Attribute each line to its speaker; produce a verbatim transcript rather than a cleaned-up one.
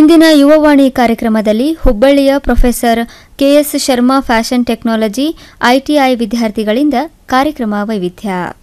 Speaker 1: ಇಂದಿನ ಯುವವಾಣಿ ಕಾರ್ಯಕ್ರಮದಲ್ಲಿ ಹುಬ್ಬಳ್ಳಿಯ professor KS Sharma fashion technology ITI ವಿದ್ಯಾರ್ಥಿಗಳಿಂದ ಕಾರ್ಯಕ್ರಮ ವೈವಿಧ್ಯ.